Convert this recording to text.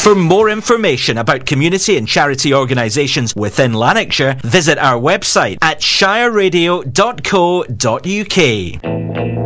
For more information about community and charity organisations within Lanarkshire, visit our website at shireradio.co.uk.